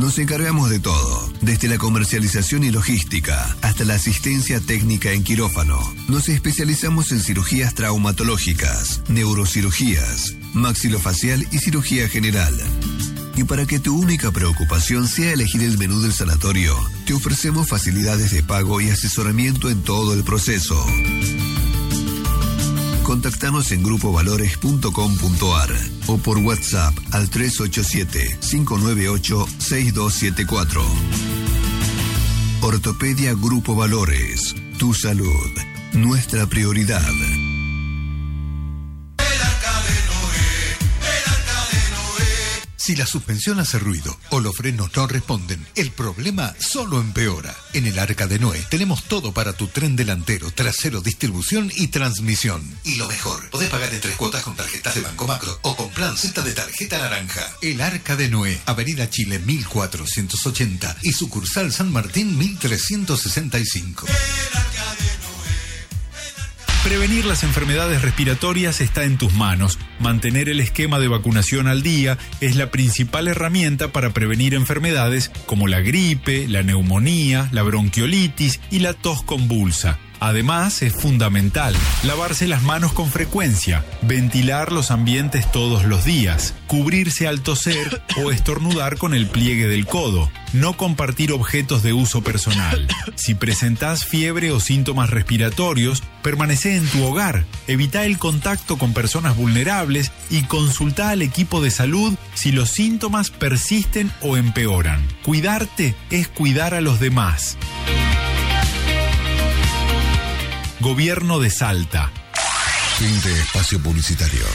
Nos encargamos de todo, desde la comercialización y logística hasta la asistencia técnica en quirófano. Nos especializamos en cirugías traumatológicas, neurocirugías, maxilofacial y cirugía general. Y para que tu única preocupación sea elegir el menú del sanatorio, te ofrecemos facilidades de pago y asesoramiento en todo el proceso. Contactanos en grupovalores.com.ar o por WhatsApp al 387-598-6274. Ortopedia Grupo Valores. Tu salud, nuestra prioridad. Si la suspensión hace ruido o los frenos no responden, el problema solo empeora. En el Arca de Noé tenemos todo para tu tren delantero, trasero, distribución y transmisión. Y lo mejor, podés pagar en 3 cuotas con tarjetas de Banco Macro o con plan Z de tarjeta naranja. El Arca de Noé, Avenida Chile 1480 y sucursal San Martín 1365. Prevenir las enfermedades respiratorias está en tus manos. Mantener el esquema de vacunación al día es la principal herramienta para prevenir enfermedades como la gripe, la neumonía, la bronquiolitis y la tos convulsa. Además, es fundamental lavarse las manos con frecuencia, ventilar los ambientes todos los días, cubrirse al toser o estornudar con el pliegue del codo, no compartir objetos de uso personal. Si presentás fiebre o síntomas respiratorios, permanecé en tu hogar, evita el contacto con personas vulnerables y consulta al equipo de salud si los síntomas persisten o empeoran. Cuidarte es cuidar a los demás. Gobierno de Salta. Fin de espacio publicitario.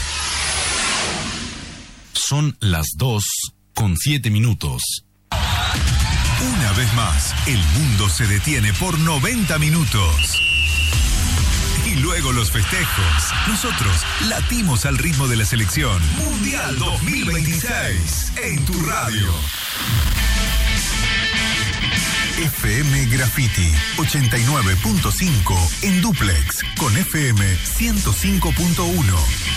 Son las 2:07. Una vez más, el mundo se detiene por 90 minutos. Y luego los festejos. Nosotros latimos al ritmo de la selección. Mundial 2026 en tu radio. FM Graffiti 89.5 en dúplex con FM 105.1.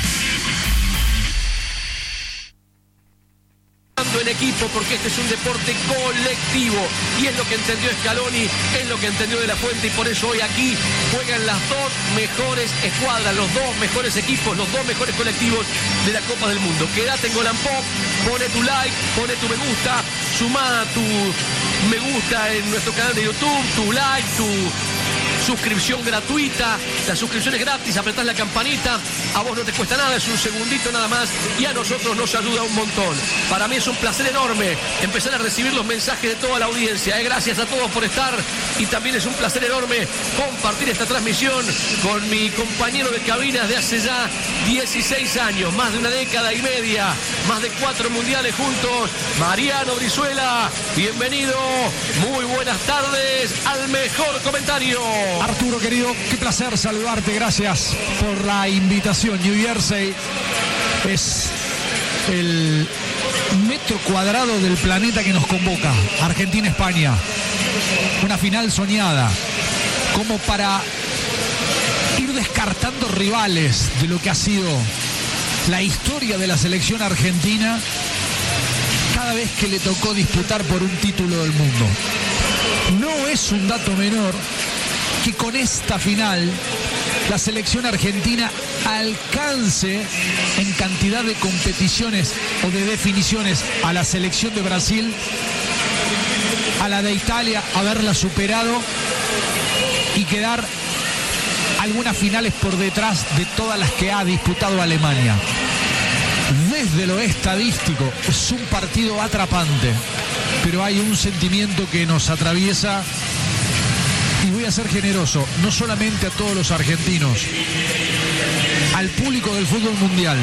En equipo, porque este es un deporte colectivo y es lo que entendió Scaloni, es lo que entendió De La Fuente, y por eso hoy aquí juegan las 2 mejores escuadras, los 2 mejores equipos, los 2 mejores colectivos de la Copa del Mundo. Quédate en Golan Pop, pone tu like, pone tu me gusta, suma tu me gusta en nuestro canal de YouTube, tu like, tu suscripción gratuita. La suscripción es gratis, apretás la campanita, a vos no te cuesta nada, es un segundito nada más y a nosotros nos ayuda un montón. Para mí es un placer enorme empezar a recibir los mensajes de toda la audiencia. Gracias a todos por estar y también es un placer enorme compartir esta transmisión con mi compañero de cabinas de hace ya 16 años, más de una década y media, más de 4 mundiales juntos. Mariano Brizuela, bienvenido, muy buenas tardes al mejor comentario. Arturo, querido, qué placer saludarte, gracias por la invitación. New Jersey es el metro cuadrado del planeta que nos convoca. Argentina-España, una final soñada, como para ir descartando rivales de lo que ha sido la historia de la selección argentina cada vez que le tocó disputar por un título del mundo. No es un dato menor que con esta final la selección argentina alcance en cantidad de competiciones o de definiciones a la selección de Brasil, a la de Italia, haberla superado y quedar algunas finales por detrás de todas las que ha disputado Alemania. Desde lo estadístico es un partido atrapante, pero hay un sentimiento que nos atraviesa. Y voy a ser generoso, no solamente a todos los argentinos, al público del fútbol mundial,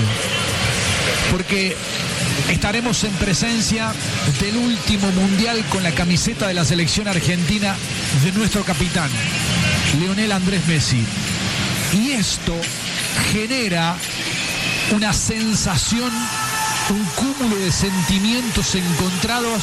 porque estaremos en presencia del último mundial con la camiseta de la selección argentina de nuestro capitán, Lionel Andrés Messi. Y esto genera una sensación, un cúmulo de sentimientos encontrados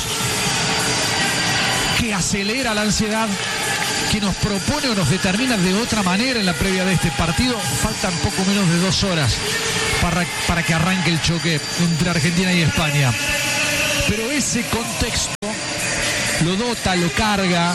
que acelera la ansiedad, que nos propone o nos determina de otra manera en la previa de este partido. Faltan poco menos de 2 horas para que arranque el choque entre Argentina y España. Pero ese contexto lo dota, lo carga,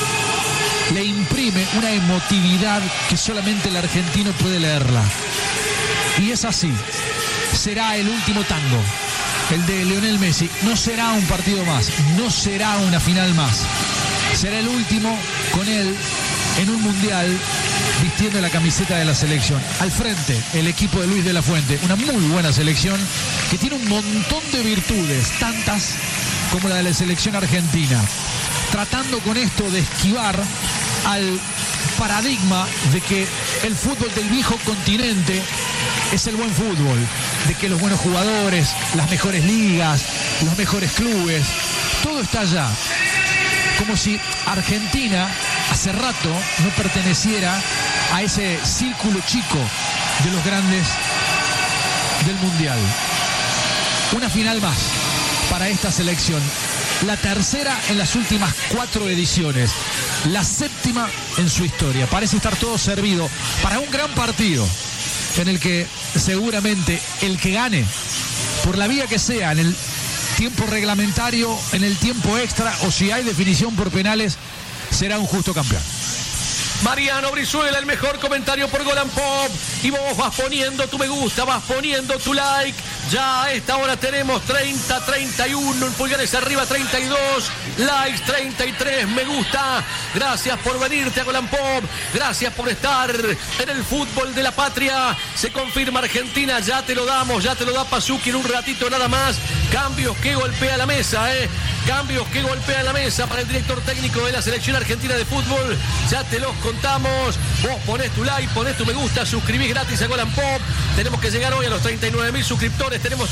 le imprime una emotividad que solamente el argentino puede leerla. Y es así. Será el último tango, el de Lionel Messi. No será un partido más, no será una final más. Será el último con él en un mundial vistiendo la camiseta de la selección. Al frente, el equipo de Luis de la Fuente. Una muy buena selección que tiene un montón de virtudes, tantas como la de la selección argentina. Tratando con esto de esquivar al paradigma de que el fútbol del viejo continente es el buen fútbol, de que los buenos jugadores, las mejores ligas, los mejores clubes, todo está allá. Como si Argentina hace rato no perteneciera a ese círculo chico de los grandes del Mundial. Una final más para esta selección. La tercera en las últimas 4 ediciones. La 7ª en su historia. Parece estar todo servido para un gran partido en el que seguramente el que gane, por la vía que sea, en el tiempo reglamentario, en el tiempo extra o si hay definición por penales, será un justo campeón. Mariano Brizuela, el mejor comentario por Gol and Pop. Y vos vas poniendo tu me gusta, vas poniendo tu like. Ya a esta hora tenemos 30, 31, pulgares arriba, 32, likes, 33, me gusta. Gracias por venirte a Gol and Pop. Gracias por estar en el fútbol de la patria. Se confirma Argentina, ya te lo damos, ya te lo da Pasuki en un ratito nada más. Cambios que golpea la mesa, Cambios que golpea la mesa para el director técnico de la selección argentina de fútbol. Ya te los contamos. Vos ponés tu like, ponés tu me gusta, suscribís gratis a Gol and Pop. Tenemos que llegar hoy a los 39.000 suscriptores. Tenemos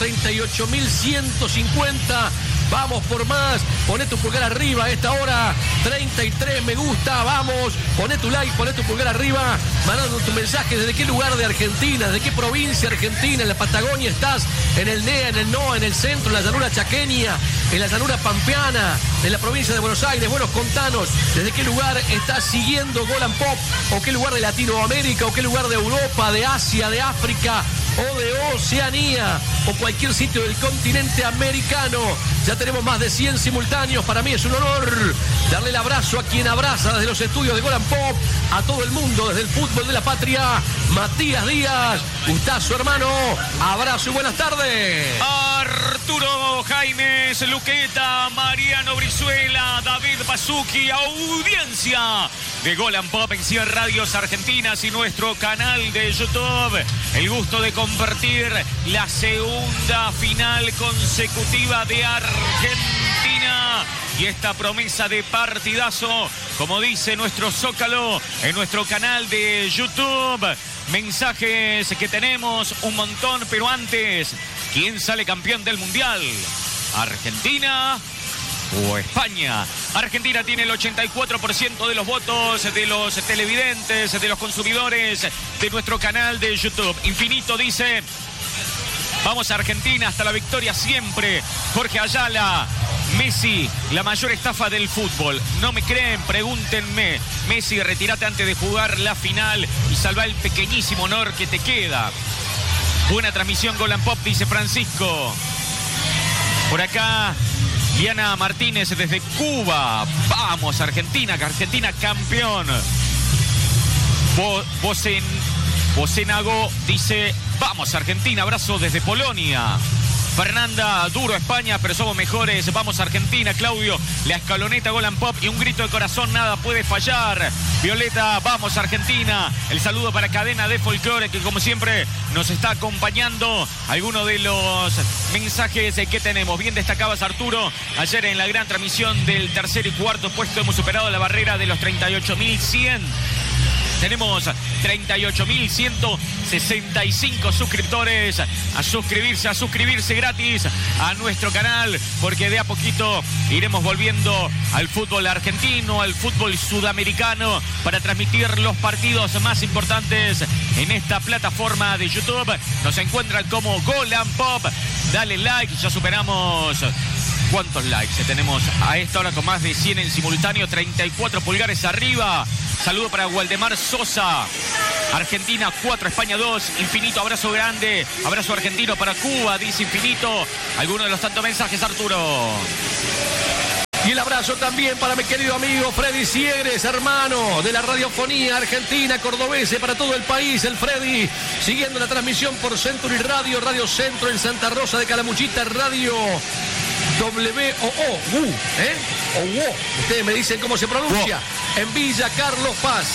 38.150. Vamos por más. Poné tu pulgar arriba a esta hora. 33 me gusta. Vamos. Poné tu like, poné tu pulgar arriba. Mandando tu mensaje. ¿Desde qué lugar de Argentina? ¿De qué provincia argentina? ¿En la Patagonia estás? ¿En el NEA, en el NOA, en el centro, en la llanura chaqueña, en la llanura pampeana, en la provincia de Buenos Aires? Bueno, contanos. ¿Desde qué lugar estás siguiendo Gol and Pop? ¿O qué lugar de Latinoamérica? ¿O qué lugar de Europa, de Asia, de África? O de Oceanía, o cualquier sitio del continente americano. Ya tenemos más de 100 simultáneos. Para mí es un honor darle el abrazo a quien abraza desde los estudios de Gol and Pop a todo el mundo, desde el fútbol de la patria. Matías Díaz, gustazo hermano, abrazo y buenas tardes. Arturo Jaimes, Luqueta, Mariano Brizuela, David Pasuki, audiencia de Gol and Pop en 100 Radios Argentinas y nuestro canal de YouTube. El gusto de compartir la segunda final consecutiva de Argentina y esta promesa de partidazo, como dice nuestro Zócalo en nuestro canal de YouTube. Mensajes que tenemos un montón, pero antes, ¿quién sale campeón del Mundial? ¿Argentina o España? Argentina tiene el 84% de los votos de los televidentes, de los consumidores de nuestro canal de YouTube. Infinito dice: vamos a Argentina hasta la victoria siempre. Jorge Ayala: Messi, la mayor estafa del fútbol. ¿No me creen? Pregúntenme. Messi, retírate antes de jugar la final y salva el pequeñísimo honor que te queda. Buena transmisión Gol and Pop, dice Francisco. Por acá Liana Martínez desde Cuba. Vamos Argentina, que Argentina campeón. Bocenago dice: vamos Argentina, abrazo desde Polonia. Fernanda: duro España, pero somos mejores. Vamos Argentina. Claudio: la escaloneta Gol and Pop y un grito de corazón, nada puede fallar. Violeta: vamos Argentina. El saludo para Cadena de Folclore, que como siempre nos está acompañando. Algunos de los mensajes que tenemos. Bien destacabas, Arturo, ayer en la gran transmisión del tercer y cuarto puesto hemos superado la barrera de los 38.100. Tenemos 38.165 suscriptores. A suscribirse gratis a nuestro canal, porque de a poquito iremos volviendo al fútbol argentino, al fútbol sudamericano, para transmitir los partidos más importantes en esta plataforma de YouTube. Nos encuentran como Gol and Pop. Dale like, ya superamos... ¿Cuántos likes tenemos a esta hora con más de 100 en simultáneo? 34 pulgares arriba. Saludo para Waldemar Sosa. Argentina 4, España 2. Infinito, abrazo grande. Abrazo argentino para Cuba, dice Infinito. Algunos de los tantos mensajes, Arturo. Y el abrazo también para mi querido amigo Freddy Siegres, hermano de la radiofonía argentina, cordobese para todo el país. El Freddy, siguiendo la transmisión por Century Radio, Radio Centro en Santa Rosa de Calamuchita, Radio WOO, ustedes me dicen cómo se pronuncia, en Villa Carlos Paz.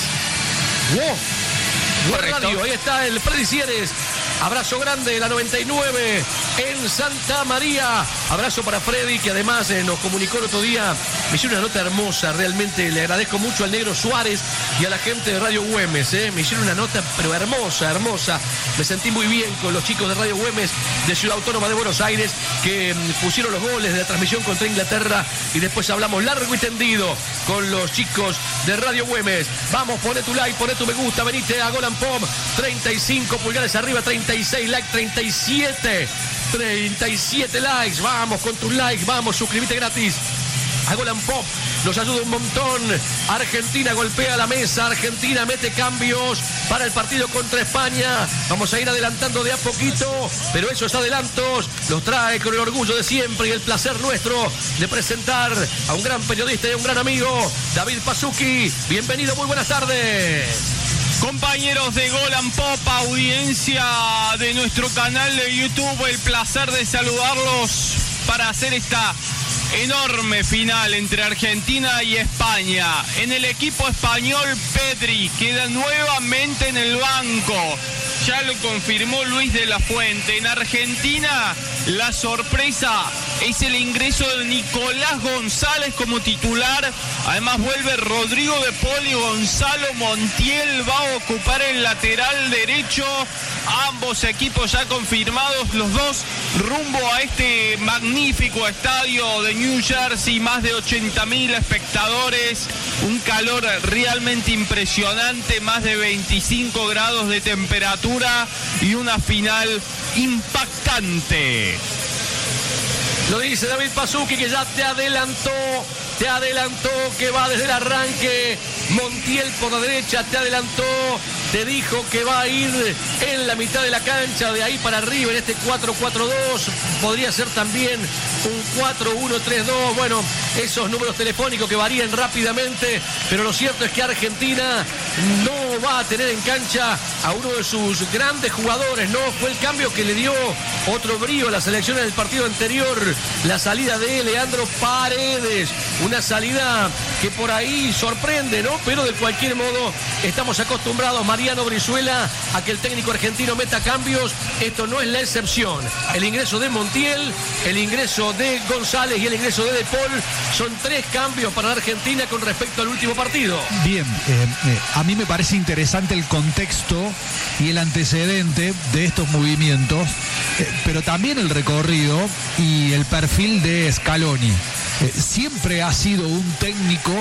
Radio, ahí está el Freddy Siegres. Abrazo grande de la 99 en Santa María. Abrazo para Freddy, que además nos comunicó el otro día. Me hicieron una nota hermosa, realmente le agradezco mucho al Negro Suárez y a la gente de Radio Güemes. Me hicieron una nota, pero hermosa, hermosa. Me sentí muy bien con los chicos de Radio Güemes de Ciudad Autónoma de Buenos Aires, que pusieron los goles de la transmisión contra Inglaterra, y después hablamos largo y tendido con los chicos de Radio Güemes. Vamos, poné tu like, poné tu me gusta, venite a Golan Pop, 35 pulgares arriba, 36 likes, 37 likes. Vamos con tus likes, vamos, suscríbete gratis a Golan Pop, nos ayuda un montón. Argentina golpea la mesa, Argentina mete cambios para el partido contra España. Vamos a ir adelantando de a poquito, pero esos adelantos los trae con el orgullo de siempre y el placer nuestro de presentar a un gran periodista y a un gran amigo, David Pasuki. Bienvenido, muy buenas tardes. Compañeros de Golan Pop, audiencia de nuestro canal de YouTube, el placer de saludarlos para hacer esta enorme final entre Argentina y España. En el equipo español, Pedri queda nuevamente en el banco. Ya lo confirmó Luis de la Fuente. En Argentina, la sorpresa es el ingreso de Nicolás González como titular. Además vuelve Rodrigo de Paul y Gonzalo Montiel va a ocupar el lateral derecho. Ambos equipos ya confirmados, los dos rumbo a este magnífico estadio de New Jersey. Más de 80.000 espectadores, un calor realmente impresionante, más de 25 grados de temperatura y una final impactante. Lo dice David Pasuki, que ya te adelantó que va desde el arranque. Montiel por la derecha te adelantó, te dijo que va a ir en la mitad de la cancha, de ahí para arriba en este 4-4-2. Podría ser también un 4-1-3-2. Bueno, esos números telefónicos que varían rápidamente, pero lo cierto es que Argentina no va a tener en cancha a uno de sus grandes jugadores, ¿no? Fue el cambio que le dio otro brío a la selección en el partido anterior, la salida de Leandro Paredes, una salida que por ahí sorprende, ¿no? Pero de cualquier modo estamos acostumbrados, Mariano Brizuela, a que el técnico argentino meta cambios. Esto no es la excepción. El ingreso de Montiel, el ingreso de González y el ingreso de Paul son 3 cambios para Argentina con respecto al último partido. Bien, a mí me parece interesante el contexto y el antecedente de estos movimientos, pero también el recorrido y el perfil de Scaloni. Siempre ha sido un técnico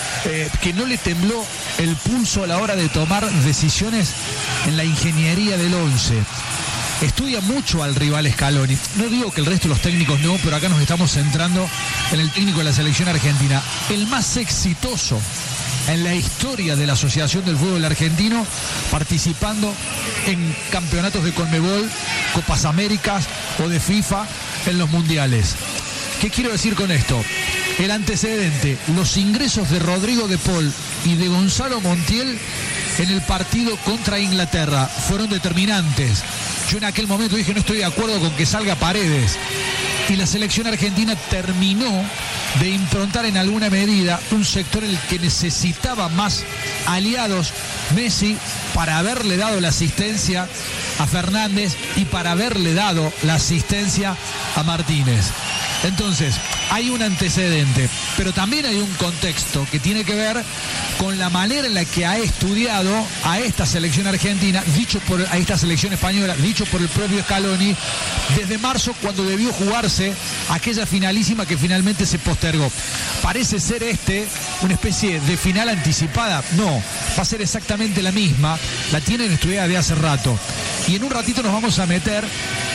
que no le tembló el pulso a la hora de tomar decisiones en la ingeniería del 11. Estudia mucho al rival Scaloni. No digo que el resto de los técnicos no, pero acá nos estamos centrando en el técnico de la selección argentina. El más exitoso en la historia de la Asociación del Fútbol Argentino, participando en campeonatos de Conmebol, Copas Américas o de FIFA en los mundiales. ¿Qué quiero decir con esto? El antecedente, los ingresos de Rodrigo de Paul y de Gonzalo Montiel en el partido contra Inglaterra fueron determinantes. Yo en aquel momento dije, no estoy de acuerdo con que salga Paredes. Y la selección argentina terminó de improntar en alguna medida un sector en el que necesitaba más aliados. Messi, para haberle dado la asistencia a Fernández y para haberle dado la asistencia a Martínez. Entonces, hay un antecedente, pero también hay un contexto que tiene que ver con la manera en la que ha estudiado a esta selección argentina, a esta selección española, dicho por el propio Scaloni, desde marzo, cuando debió jugarse aquella finalísima que finalmente se postergó. Parece ser una especie de final anticipada. No, va a ser exactamente la misma, la tienen estudiada de hace rato. Y en un ratito nos vamos a meter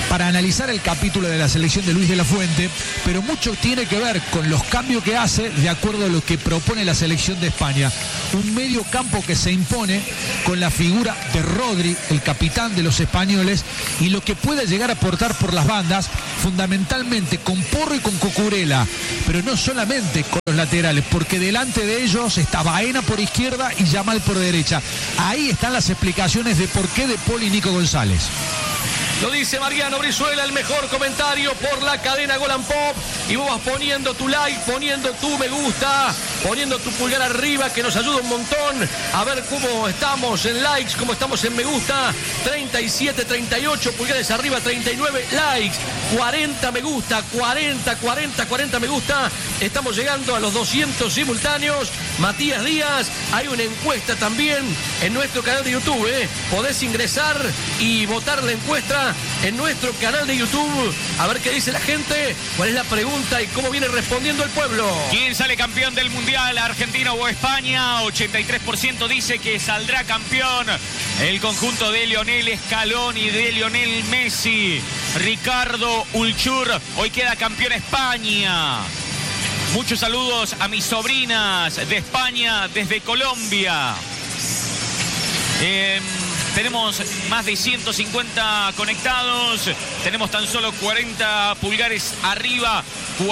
para analizar el capítulo de la selección de Luis de la Fuente, pero mucho tiene que ver con los cambios que hace de acuerdo a lo que propone la selección de España. Un medio campo que se impone con la figura de Rodri, el capitán de los españoles, y lo que puede llegar a aportar por las bandas, fundamentalmente con Porro y con Cucurella, pero no solamente con los laterales, porque delante de ellos está Baena por izquierda y Yamal por derecha. Ahí están las explicaciones de por qué De Paul y Nico González. Lo dice Mariano Brizuela, el mejor comentario por la cadena Golan Pop. Y vos vas poniendo tu like, poniendo tu me gusta, poniendo tu pulgar arriba, que nos ayuda un montón a ver cómo estamos en likes, cómo estamos en me gusta. 37, 38 pulgares arriba, 39 likes, 40 me gusta, 40 me gusta. Estamos llegando a los 200 simultáneos. Matías Díaz, hay una encuesta también en nuestro canal de YouTube. Podés ingresar y votar la encuesta en nuestro canal de YouTube, a ver qué dice la gente, cuál es la pregunta y cómo viene respondiendo el pueblo. ¿Quién sale campeón del Mundial, Argentina o España? 83% dice que saldrá campeón el conjunto de Lionel Scaloni, de Lionel Messi. Ricardo Ulchur, hoy queda campeón España. Muchos saludos a mis sobrinas de España, desde Colombia. Tenemos más de 150 conectados, tenemos tan solo 40 pulgares arriba,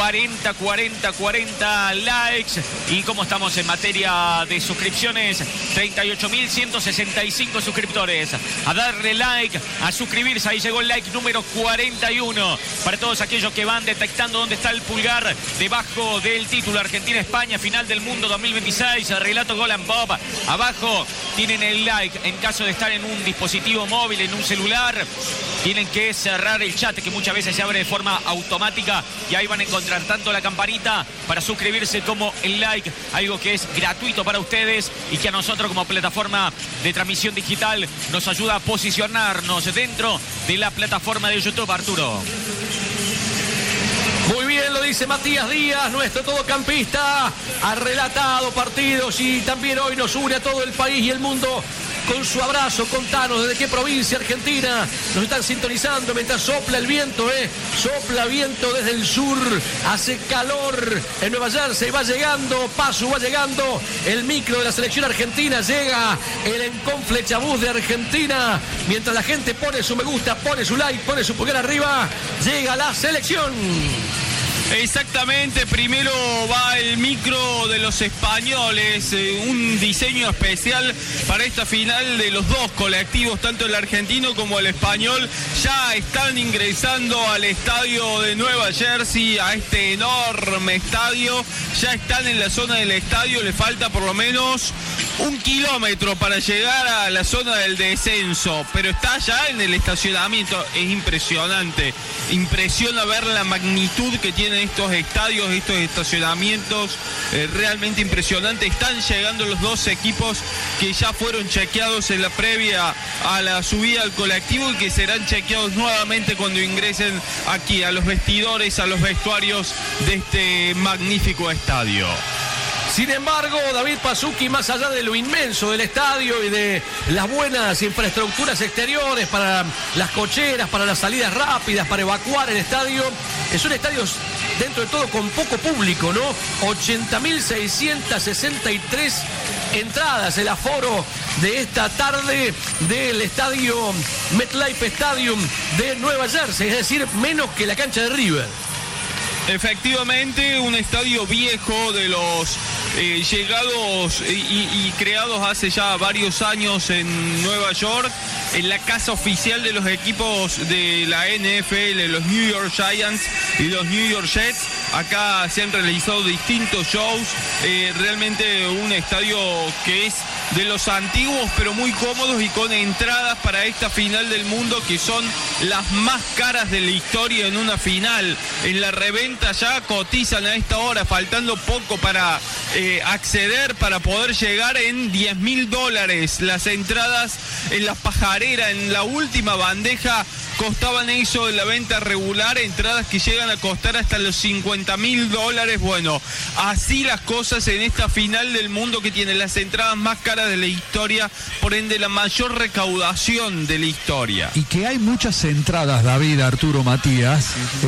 40 likes. Y como estamos en materia de suscripciones, 38.165 suscriptores. A darle like, a suscribirse, ahí llegó el like número 41. Para todos aquellos que van detectando dónde está el pulgar debajo del título Argentina-España, final del mundo 2026, relato Golan Pop. Abajo tienen el like. En caso de estar en un dispositivo móvil, en un celular, tienen que cerrar el chat, que muchas veces se abre de forma automática, y ahí van a encontrar tanto la campanita para suscribirse como el like, algo que es gratuito para ustedes y que a nosotros como plataforma de transmisión digital nos ayuda a posicionarnos dentro de la plataforma de YouTube. Arturo. Muy bien, lo dice Matías Díaz, nuestro todocampista. Ha relatado partidos y también hoy nos une a todo el país y el mundo con su abrazo. Contanos desde qué provincia argentina nos están sintonizando mientras sopla el viento, sopla viento desde el sur, hace calor en Nueva Jersey, va llegando Pasu, va llegando el micro de la selección argentina, llega el Encon Flechabús de Argentina, mientras la gente pone su me gusta, pone su like, pone su pulgar arriba, llega la selección. Exactamente, primero va el micro de los españoles, un diseño especial para esta final de los dos colectivos, tanto el argentino como el español. Ya están ingresando al estadio de Nueva Jersey, a este enorme estadio, ya están en la zona del estadio, le falta por lo menos 1 kilómetro para llegar a la zona del descenso, pero está ya en el estacionamiento. Es impresionante, impresiona ver la magnitud que tienen estos estadios, estos estacionamientos, realmente impresionante. Están llegando los dos equipos que ya fueron chequeados en la previa a la subida al colectivo y que serán chequeados nuevamente cuando ingresen aquí a los vestidores, a los vestuarios de este magnífico estadio. Sin embargo, David Pasuki, más allá de lo inmenso del estadio y de las buenas infraestructuras exteriores para las cocheras, para las salidas rápidas, para evacuar el estadio, es un estadio dentro de todo con poco público, ¿no? 80.663 entradas, el aforo de esta tarde del estadio MetLife Stadium de Nueva Jersey, es decir, menos que la cancha de River. Efectivamente, un estadio viejo de los llegados y creados hace ya varios años en Nueva York, en la casa oficial de los equipos de la NFL, los New York Giants y los New York Jets. Acá se han realizado distintos shows, realmente un estadio que es de los antiguos pero muy cómodos y con entradas para esta final del mundo que son las más caras de la historia en una final. En la reventa ya cotizan a esta hora, faltando poco para acceder, para poder llegar en $10.000. Las entradas en la pajarera, en la última bandeja, costaban eso en la venta regular, entradas que llegan a costar hasta los $50.000. Bueno, así las cosas en esta final del mundo que tiene las entradas más caras de la historia, por ende la mayor recaudación de la historia. Y que hay muchas entradas, David, Arturo, Matías,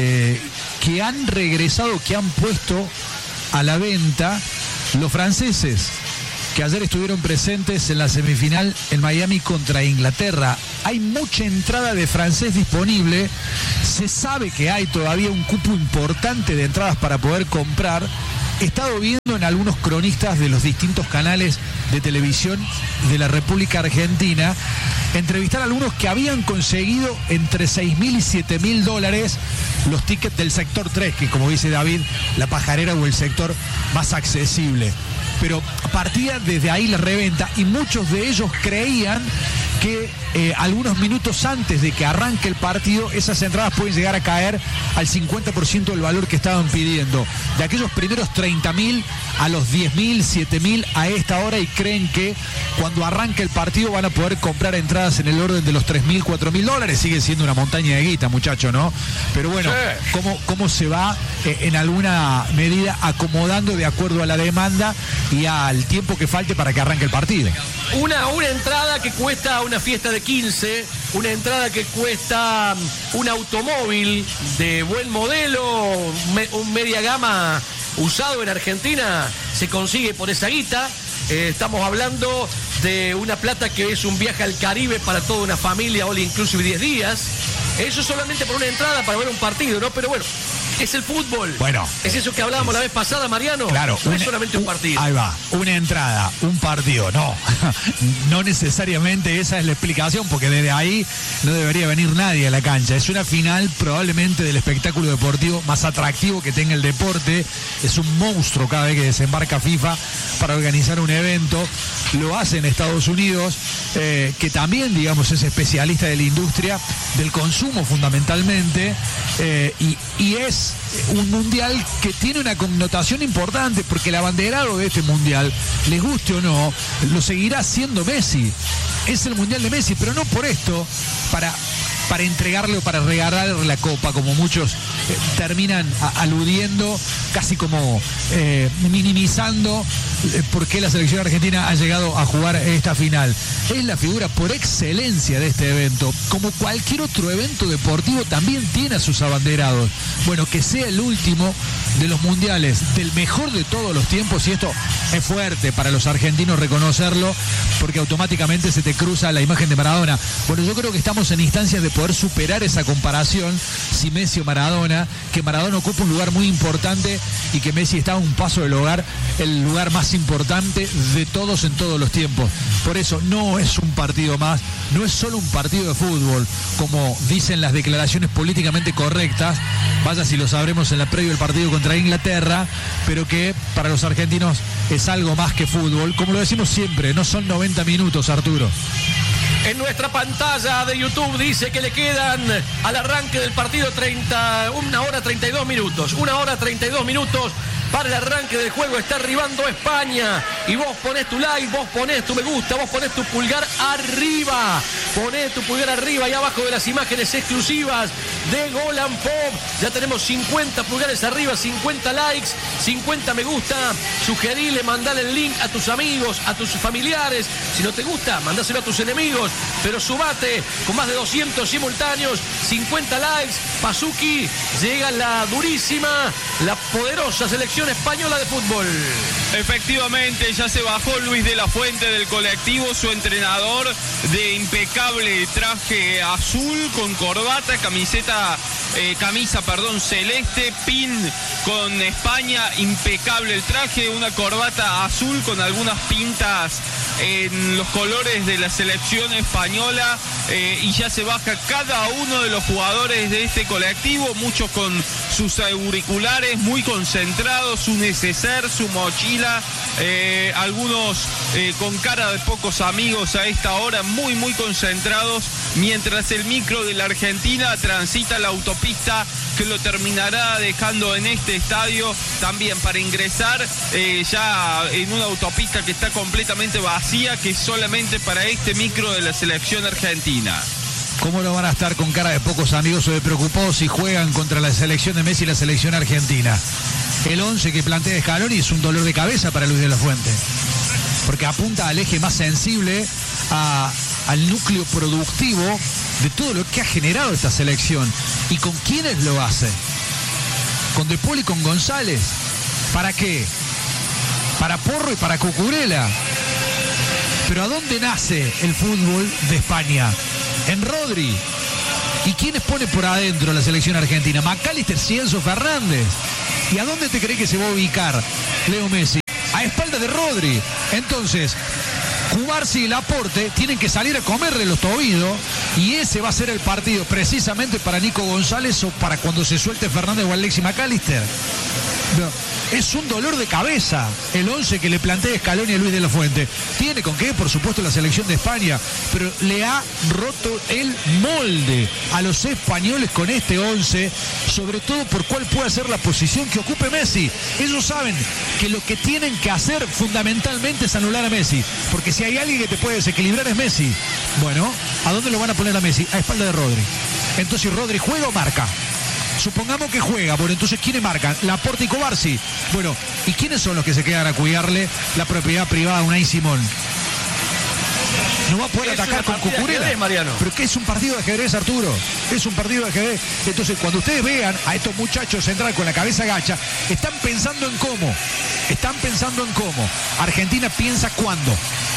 que han regresado, que han puesto a la venta los franceses, que ayer estuvieron presentes en la semifinal en Miami contra Inglaterra. Hay mucha entrada de francés disponible. Se sabe que hay todavía un cupo importante de entradas para poder comprar. He estado viendo en algunos cronistas de los distintos canales de televisión de la República Argentina entrevistar a algunos que habían conseguido entre $6.000 y $7.000 los tickets del sector 3, que como dice David, la pajarera o el sector más accesible. Pero partía desde ahí la reventa y muchos de ellos creían que algunos minutos antes de que arranque el partido, esas entradas pueden llegar a caer al 50% del valor que estaban pidiendo. De aquellos primeros 30.000 a los 10.000, 7.000 a esta hora, y creen que cuando arranque el partido van a poder comprar entradas en el orden de los $3.000, $4.000. Sigue siendo una montaña de guita, muchacho, ¿no? Pero bueno, sí. ¿Cómo se va en alguna medida acomodando de acuerdo a la demanda y al tiempo que falte para que arranque el partido? Una entrada que cuesta una fiesta de 15, una entrada que cuesta un automóvil de buen modelo, un media gama usado en Argentina, se consigue por esa guita. Estamos hablando de una plata que es un viaje al Caribe para toda una familia, all inclusive 10 días. Eso solamente por una entrada para ver un partido, ¿no? Pero bueno, es el fútbol. Bueno. Es eso que hablábamos la vez pasada, Mariano. Claro. No es solamente un partido. Ahí va. Una entrada, un partido. No. No necesariamente esa es la explicación, porque desde ahí no debería venir nadie a la cancha. Es una final probablemente del espectáculo deportivo más atractivo que tenga el deporte. Es un monstruo cada vez que desembarca FIFA para organizar un evento. Lo hace en Estados Unidos, que también, digamos, es especialista de la industria del consumo fundamentalmente, y es un mundial que tiene una connotación importante, porque el abanderado de este mundial, les guste o no, lo seguirá siendo Messi. Es el mundial de Messi, pero no por esto, para entregarle o para regalarle la copa, como muchos terminan aludiendo, casi como minimizando por qué la selección argentina ha llegado a jugar esta final. Es la figura por excelencia de este evento. Como cualquier otro evento deportivo, también tiene a sus abanderados. Bueno, que sea el último de los mundiales, del mejor de todos los tiempos, y esto es fuerte para los argentinos reconocerlo, porque automáticamente se te cruza la imagen de Maradona. Bueno, yo creo que estamos en instancias de poder superar esa comparación, si Messi o Maradona, que Maradona ocupa un lugar muy importante y que Messi está a un paso del lugar, el lugar más importante de todos en todos los tiempos. Por eso no es un partido más, no es solo un partido de fútbol, como dicen las declaraciones políticamente correctas, vaya si lo sabremos en la previa del partido contra Inglaterra, pero que para los argentinos es algo más que fútbol, como lo decimos siempre, no son 90 minutos, Arturo. En nuestra pantalla de YouTube dice que le quedan al arranque del partido 1 hora 32 minutos. 1 hora 32 minutos para el arranque del juego. Está arribando España. Y vos ponés tu like, vos ponés tu me gusta, vos ponés tu pulgar arriba. Ponés tu pulgar arriba y abajo de las imágenes exclusivas de Golan Pop. Ya tenemos 50 pulgares arriba, 50 likes, 50 me gusta. Sugerile, mandale el link a tus amigos, a tus familiares. Si no te gusta, mandáselo a tus enemigos. Pero sumate con más de 200 simultáneos, 50 likes. Pasuki, llega la durísima, la poderosa selección española de fútbol. Efectivamente, ya se bajó Luis de la Fuente del colectivo, su entrenador, de impecable traje azul con corbata, camisa celeste, pin con España, impecable el traje, una corbata azul con algunas pintas en los colores de la selección española, y ya se baja cada uno de los jugadores de este colectivo, muchos con sus auriculares, muy concentrados, su neceser, su mochila, algunos con cara de pocos amigos a esta hora, muy muy concentrados, mientras el micro de la Argentina transita la autopista que lo terminará dejando en este estadio también para ingresar ya en una autopista que está completamente vacía, que es solamente para este micro de la selección argentina. ¿Cómo no van a estar con cara de pocos amigos o de preocupados si juegan contra la selección de Messi y la selección argentina? El 11 que plantea Scaloni es un dolor de cabeza para Luis de la Fuente, porque apunta al eje más sensible, al núcleo productivo de todo lo que ha generado esta selección. ¿Y con quiénes lo hace? ¿Con De Paul y con González? ¿Para qué? Para Porro y para Cucurella. Pero ¿a dónde nace el fútbol de España? En Rodri. ¿Y quiénes pone por adentro la selección argentina? McAllister y Enzo Fernández. ¿Y a dónde te cree que se va a ubicar Leo Messi? A espalda de Rodri. Entonces, Cubarsí y Laporte tienen que salir a comerle los tobillos, y ese va a ser el partido precisamente para Nico González o para cuando se suelte Fernández o Alexis McAllister. No, es un dolor de cabeza el 11 que le plantea Scaloni a Luis de la Fuente. Tiene con qué, por supuesto, la selección de España, pero le ha roto el molde a los españoles con este 11, sobre todo por cuál puede ser la posición que ocupe Messi. Ellos saben que lo que tienen que hacer fundamentalmente es anular a Messi, porque si hay alguien que te puede desequilibrar es Messi. Bueno, ¿a dónde lo van a poner a Messi? A espalda de Rodri. Entonces, ¿Rodri juega o marca? Supongamos que juega. Bueno, entonces ¿quiénes marcan? Laporte y Cubarsí. Bueno, ¿y quiénes son los que se quedan a cuidarle la propiedad privada a Unai Simón? No va a poder atacar con Cucurella. Pero ¿qué es un partido de ajedrez, Arturo? Es un partido de ajedrez. Entonces, cuando ustedes vean a estos muchachos entrar con la cabeza gacha, están pensando en cómo. Argentina piensa cuándo.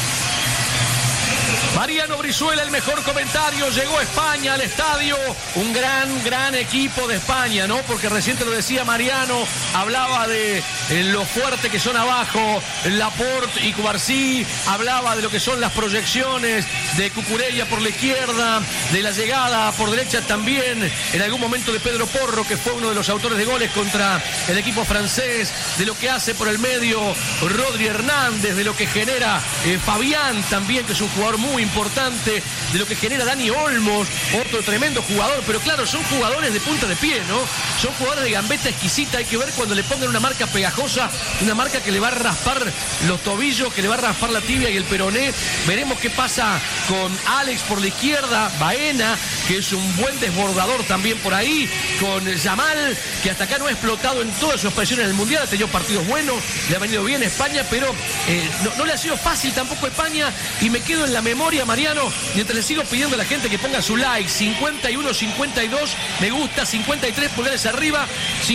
Mariano Brizuela, el mejor comentario. Llegó España al estadio. Un gran equipo de España, ¿no? Porque recién te lo decía Mariano, hablaba de lo fuerte que son abajo Laporte y Cubarsí, hablaba de lo que son las proyecciones de Cucurella por la izquierda, de la llegada por derecha también en algún momento de Pedro Porro, que fue uno de los autores de goles contra el equipo francés, de lo que hace por el medio Rodri Hernández, de lo que genera Fabián también, que es un jugador muy importante, de lo que genera Dani Olmos, otro tremendo jugador. Pero claro, son jugadores de punta de pie, ¿no? Son jugadores de gambeta exquisita. Hay que ver cuando le pongan una marca pegajosa, una marca que le va a raspar los tobillos, que le va a raspar la tibia y el peroné. Veremos qué pasa con Alex por la izquierda, Baena, que es un buen desbordador también por ahí, con Yamal, que hasta acá no ha explotado en todas sus expresiones en el Mundial, ha tenido partidos buenos, le ha venido bien a España, pero no le ha sido fácil tampoco a España. Y me quedo en la memoria, Mariano, mientras le sigo pidiendo a la gente que ponga su like: 51, 52 me gusta, 53 pulgares arriba,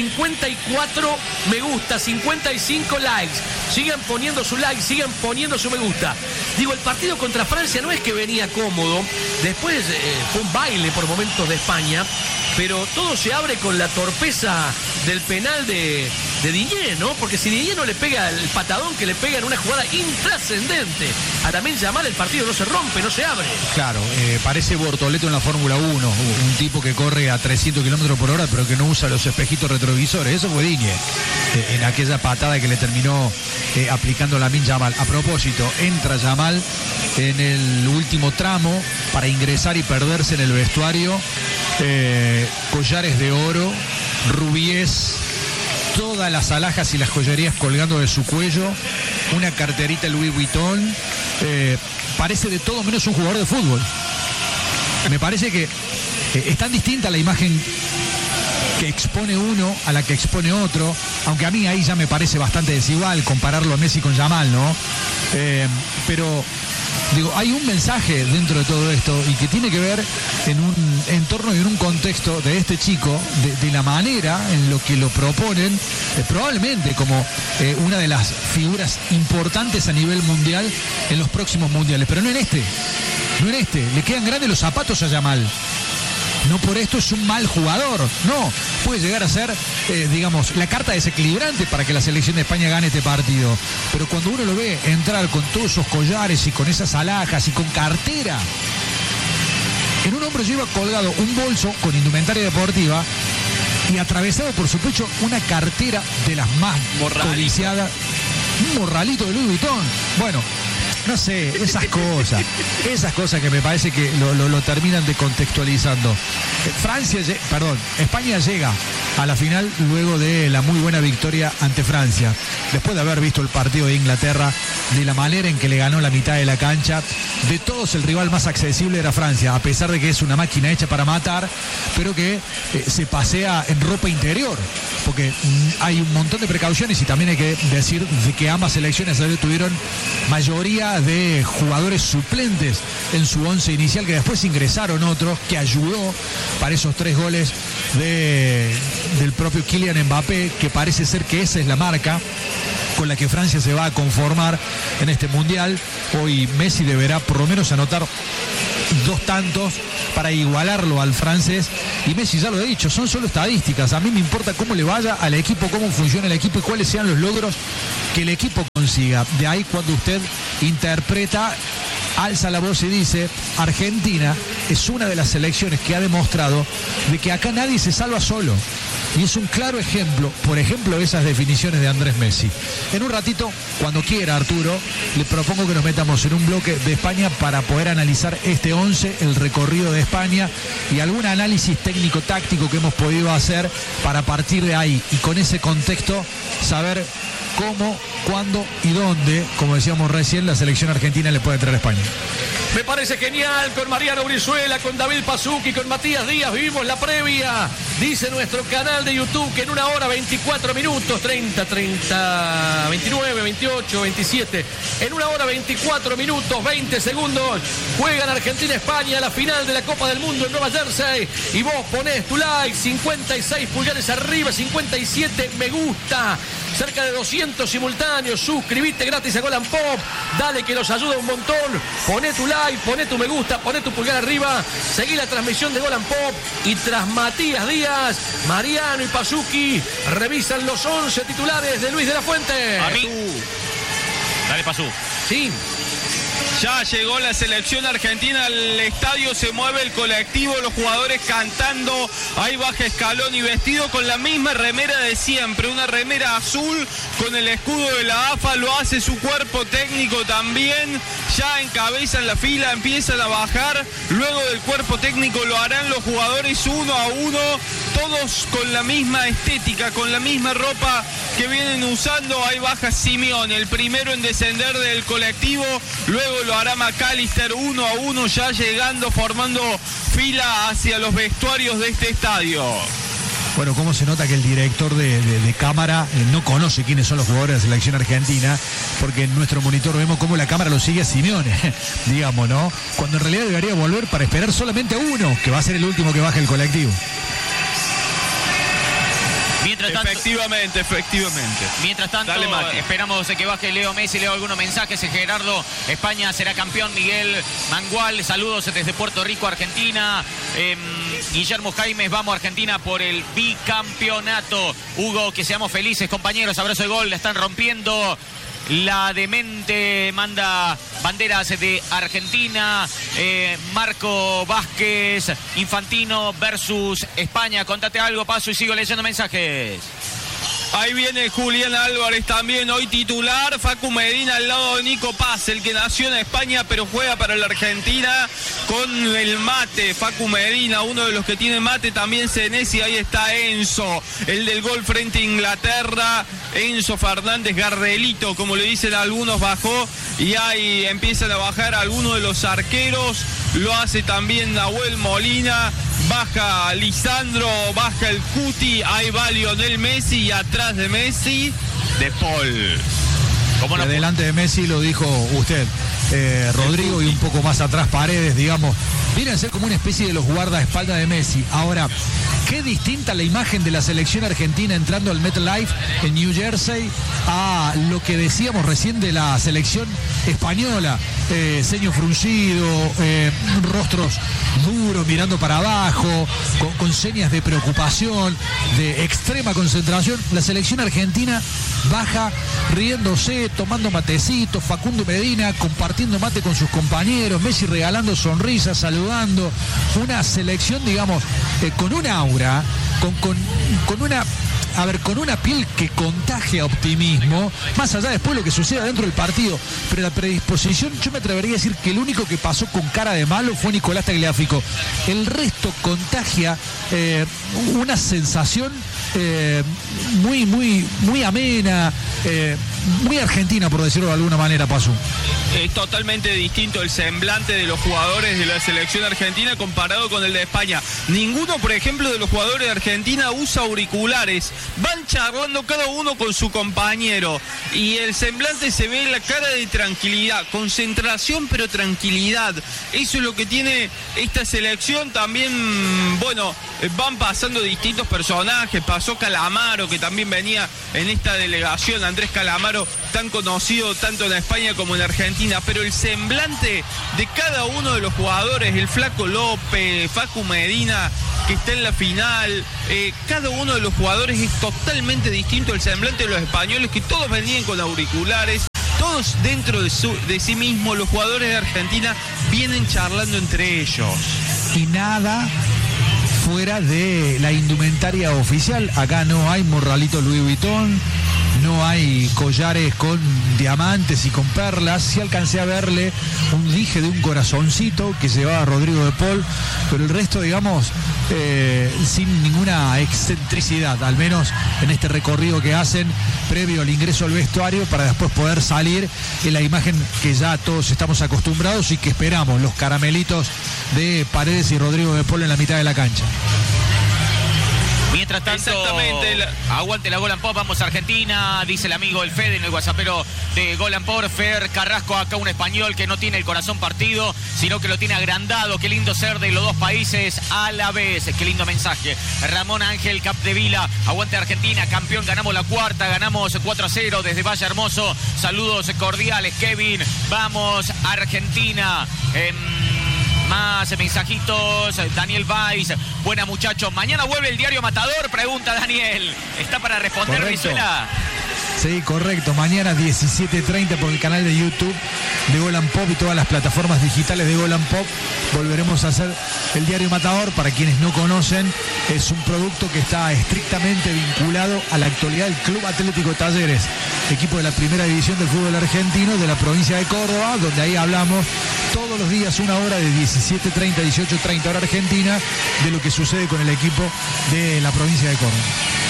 54 me gusta, 55 likes. Sigan poniendo su like, sigan poniendo su me gusta. Digo, el partido contra Francia no es que venía cómodo, después fue un baile por momentos de España, pero todo se abre con la torpeza del penal de Diñé, ¿no? Porque si Diñé no le pega el patadón que le pega en una jugada intrascendente a también Yamal, el partido no se rompe, no se abre. Claro, parece Bortoleto en la Fórmula 1, un tipo que corre a 300 kilómetros por hora, pero que no usa los espejitos retrovisores. Eso fue Diñé, en aquella patada que le terminó aplicando Lamine Yamal. A propósito, entra Yamal en el último tramo para ingresar y perderse en el vestuario. Collares de oro, rubíes, todas las alhajas y las joyerías colgando de su cuello, una carterita Louis Vuitton. Parece de todo menos un jugador de fútbol. Me parece que es tan distinta la imagen que expone uno a la que expone otro, aunque a mí ahí ya me parece bastante desigual compararlo a Messi con Yamal, ¿no? Pero digo, hay un mensaje dentro de todo esto, y que tiene que ver en un entorno y en un contexto de este chico, de la manera en lo que lo proponen, probablemente como una de las figuras importantes a nivel mundial en los próximos mundiales, pero no en este. Le quedan grandes los zapatos a Yamal. No por esto es un mal jugador, no, puede llegar a ser, digamos, la carta desequilibrante para que la selección de España gane este partido. Pero cuando uno lo ve entrar con todos esos collares y con esas alhajas y con cartera, en un hombro lleva colgado un bolso con indumentaria deportiva y atravesado por su pecho una cartera de las más codiciadas, un morralito de Louis Vuitton. Bueno, No sé, esas cosas que me parece que lo terminan descontextualizando. España llega a la final luego de la muy buena victoria ante Francia, después de haber visto el partido de Inglaterra, de la manera en que le ganó la mitad de la cancha. De todos, el rival más accesible era Francia, a pesar de que es una máquina hecha para matar, pero que se pasea en ropa interior, porque hay un montón de precauciones, y también hay que decir de que ambas selecciones tuvieron mayoría de jugadores suplentes en su once inicial, que después ingresaron otros, que ayudó para esos 3 goles del propio Kylian Mbappé, que parece ser que esa es la marca con la que Francia se va a conformar en este mundial. Hoy Messi deberá por lo menos anotar 2 tantos para igualarlo al francés, y Messi ya lo he dicho, son solo estadísticas. A mí me importa cómo le vaya al equipo, cómo funciona el equipo y cuáles sean los logros que el equipo consiga. De ahí cuando usted interpreta, alza la voz y dice: Argentina es una de las selecciones que ha demostrado de que acá nadie se salva solo. Y es un claro ejemplo, por ejemplo, esas definiciones de Andrés Messi. En un ratito, cuando quiera, Arturo, le propongo que nos metamos en un bloque de España para poder analizar este 11, el recorrido de España y algún análisis técnico-táctico que hemos podido hacer para partir de ahí y con ese contexto saber cómo, cuándo y dónde, como decíamos recién, la selección argentina le puede traer a España. Me parece genial, con Mariano Brizuela, con David Pasuki, con Matías Díaz, vivimos la previa. Dice nuestro canal de YouTube que en 1 hora 24 minutos, 30, 29, 28, 27, en 1 hora 24 minutos, 20 segundos, juegan Argentina-España la final de la Copa del Mundo en Nueva Jersey. Y vos ponés tu like, 56 pulgares arriba, 57 me gusta, cerca de 200 simultáneos. Suscribite gratis a Golan Pop, dale que nos ayuda un montón. Poné tu like, poné tu me gusta, poné tu pulgar arriba, seguí la transmisión de Golan Pop, y tras Matías Díaz, Mariano y Pasuki revisan los 11 titulares de Luis de la Fuente. A mí. Dale, Pasú. Sí. Ya llegó la selección argentina al estadio, se mueve el colectivo, los jugadores cantando. Ahí baja Scaloni vestido con la misma remera de siempre, una remera azul con el escudo de la AFA, lo hace su cuerpo técnico también. Ya encabezan la fila, empiezan a bajar, luego del cuerpo técnico lo harán los jugadores uno a uno, todos con la misma estética, con la misma ropa que vienen usando. Ahí baja Simeone, el primero en descender del colectivo, luego lo hará McAllister uno a uno, ya llegando, formando fila hacia los vestuarios de este estadio. Bueno, cómo se nota que el director de cámara no conoce quiénes son los jugadores de la selección argentina, porque en nuestro monitor vemos cómo la cámara lo sigue a Simeone, digamos, ¿no? Cuando en realidad debería volver para esperar solamente a uno, que va a ser el último que baje el colectivo. Mientras tanto, efectivamente. Mientras tanto, dale, esperamos que baje Leo Messi. Leo algunos mensajes. Gerardo, España será campeón. Miguel Mangual, saludos desde Puerto Rico, Argentina. Guillermo Jaimes, vamos Argentina por el bicampeonato. Hugo, que seamos felices, compañeros. Abrazo de gol, la están rompiendo. La demente manda banderas de Argentina. Marco Vázquez, Infantino versus España. Contate algo, paso y sigo leyendo mensajes. Ahí viene Julián Álvarez también, hoy titular. Facu Medina al lado de Nico Paz, el que nació en España pero juega para la Argentina con el mate. Facu Medina, uno de los que tiene mate, también Senesi. Ahí está Enzo, el del gol frente a Inglaterra. Enzo Fernández, Gardelito, como le dicen algunos, bajó. Y ahí empiezan a bajar algunos de los arqueros. Lo hace también Nahuel Molina. Baja Lisandro, baja el Cuti. Ahí va Lionel Messi y atrás de Messi, De Paul. No, adelante de Messi lo dijo usted, Rodrigo, y un poco más atrás Paredes, digamos. Viene a ser como una especie de los guardaespaldas de Messi. Ahora, qué distinta la imagen de la selección argentina entrando al MetLife en New Jersey a lo que decíamos recién de la selección española. Ceño fruncido, rostros duros, mirando para abajo, con señas de preocupación, de extrema concentración. La selección argentina baja riéndose, tomando matecitos, Facundo Medina compartiendo mate con sus compañeros, Messi regalando sonrisas, saludando. Una selección, digamos, con un aura, con una a ver, con una piel que contagia optimismo, más allá después lo que suceda dentro del partido, pero la predisposición, yo me atrevería a decir que el único que pasó con cara de malo fue Nicolás Tagliafico. El resto contagia una sensación muy amena, muy argentina, por decirlo de alguna manera, Pazu. Es totalmente distinto el semblante de los jugadores de la selección argentina comparado con el de España. Ninguno, por ejemplo, de los jugadores de Argentina usa auriculares. Van charlando cada uno con su compañero. Y el semblante se ve en la cara de tranquilidad. Concentración, pero tranquilidad. Eso es lo que tiene esta selección. También, bueno, van pasando distintos personajes. Pasó Calamaro, que también venía en esta delegación. Andrés Calamaro, tan conocido tanto en España como en Argentina, pero el semblante de cada uno de los jugadores, el Flaco López, Facu Medina, que está en la final, cada uno de los jugadores es totalmente distinto. El semblante de los españoles, que todos venían con auriculares, todos dentro de sí mismos. Los jugadores de Argentina vienen charlando entre ellos. Y nada fuera de la indumentaria oficial. Acá no hay morralito Louis Vuitton, no hay collares con diamantes y con perlas. Sí alcancé a verle un dije de un corazoncito que llevaba Rodrigo de Paul, pero el resto, digamos, sin ninguna excentricidad, al menos en este recorrido que hacen previo al ingreso al vestuario, para después poder salir en la imagen que ya todos estamos acostumbrados y que esperamos, los caramelitos de Paredes y Rodrigo de Paul en la mitad de la cancha. Mientras tanto, aguante la Goal and Pop, vamos a Argentina, dice el amigo el Fede en el WhatsAppero de Goal and Pop. Fer Carrasco, acá un español que no tiene el corazón partido, sino que lo tiene agrandado. Qué lindo ser de los dos países a la vez, qué lindo mensaje. Ramón Ángel Capdevila, aguante Argentina, campeón, ganamos la cuarta, ganamos 4-0 desde Valle Hermoso. Saludos cordiales, Kevin, vamos Argentina. Más mensajitos. Daniel Weiss, buena muchachos. Mañana vuelve el diario Matador, pregunta Daniel. ¿Está para responder, Brizuela? Sí, correcto. Mañana 17:30 por el canal de YouTube de Goal and Pop y todas las plataformas digitales de Goal and Pop. Volveremos a hacer el diario Matador. Para quienes no conocen, es un producto que está estrictamente vinculado a la actualidad del Club Atlético Talleres, equipo de la primera división del fútbol argentino de la provincia de Córdoba, donde ahí hablamos todos los días, una hora de 17:30 a 18:30 hora argentina, de lo que sucede con el equipo de la provincia de Córdoba.